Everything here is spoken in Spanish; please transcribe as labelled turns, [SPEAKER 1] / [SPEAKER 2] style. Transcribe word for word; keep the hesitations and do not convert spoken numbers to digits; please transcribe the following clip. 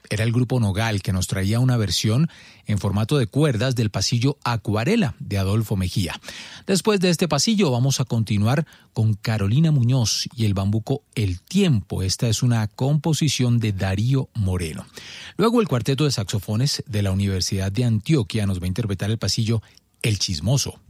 [SPEAKER 1] Era el grupo Nogal que nos traía una versión en formato de cuerdas del pasillo Acuarela de Adolfo Mejía. Después de este pasillo vamos a continuar con Carolina Muñoz y el bambuco El Tiempo. Esta es una composición de Darío Moreno. Luego el cuarteto de saxofones de la Universidad de Antioquia nos va a interpretar el pasillo El Chismoso.